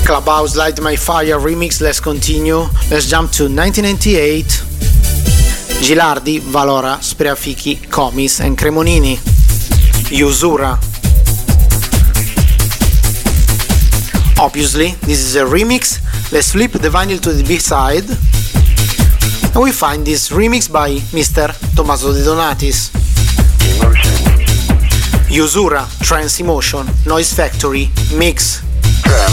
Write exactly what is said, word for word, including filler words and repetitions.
Clubhouse Light My Fire remix. Let's continue. Let's jump to nineteen ninety-eight. Gilardi, Valora, Spreafichi, Comis and Cremonini. Usura. Obviously, this is a remix. Let's flip the vinyl to the B-side. And we find this remix by Mister Tommaso De Donatis. Usura, Trance Emotion, Noise Factory, Mix.